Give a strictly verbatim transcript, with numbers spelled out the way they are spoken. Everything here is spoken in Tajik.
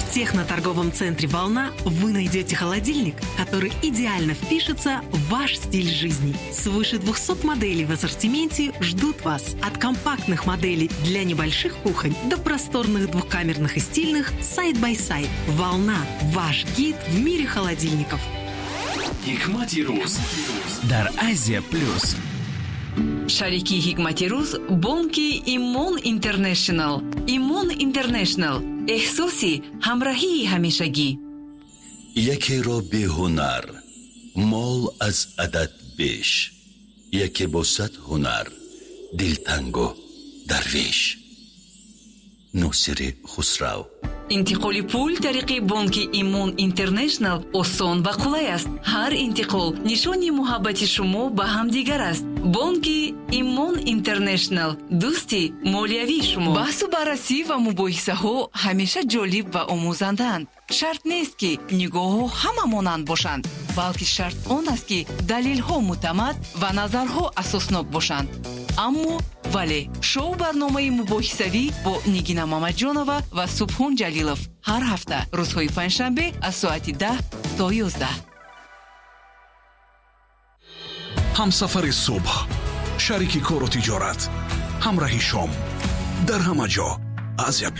В техноторговом центре «Волна» вы найдете холодильник, который идеально впишется в ваш стиль жизни. Свыше двухсот моделей в ассортименте ждут вас. От компактных моделей для небольших кухонь до просторных двухкамерных и стильных сайд-бай-сайд. «Волна» – ваш гид в мире холодильников. Hikmati Ruz дар Азия плюс. Шарики Hikmati Ruz бонки Имон Интернешнл. Имон Интернешнл. احساسی همراهی همیشگی. یکی را به هنر، مال از عدد بیش. یکی با صد هنر، دلتنگ و درویش. ناصر خسرو. انتقال پول طریق بانک ایمون اینترنشنال آسان و قولای است. هر انتقال نشانی محبت شما به هم دیگر است. بانک ایمون اینترنشنال دوستی مالیوی شما. بحث و بررسی و مباحثه ها همیشه جالب و آموزندند. شرط نیست که نگاه ها همه مانند باشند، بلکه شرط آن است که دلیل ها معتمد و نظرها اساسناک باشند. اما ولی شو برنامه مباحثوی با نگینا مامدجانова و سبحان جلیلов هر هفته روزهای پنجشنبه از ساعت ده تا یازده. همسفر صبح، شریک کار و تجارت، همراه شام در همه جا از